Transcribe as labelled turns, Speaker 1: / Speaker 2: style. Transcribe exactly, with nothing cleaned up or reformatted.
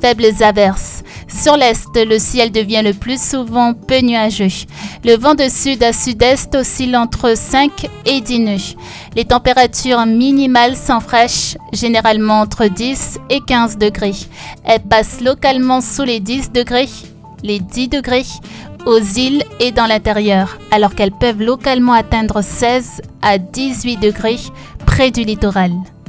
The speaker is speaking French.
Speaker 1: faibles averses. Sur l'est, le ciel devient le plus souvent peu nuageux. Le vent de sud à sud-est oscille entre cinq et dix nœuds. Les températures minimales sont fraîches, généralement entre dix et quinze degrés. Elles passent localement sous les dix degrés, les dix degrés, aux îles et dans l'intérieur, alors qu'elles peuvent localement atteindre seize à dix-huit degrés près du littoral.